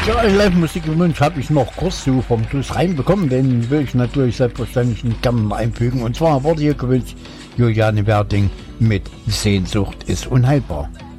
Ja, Live-Musik im Wunsch habe ich noch kurz so vom Schluss reinbekommen, den will ich natürlich selbstverständlich gerne einfügen. Und zwar wurde hier gewünscht Juliane Werding mit Sehnsucht ist unheilbar.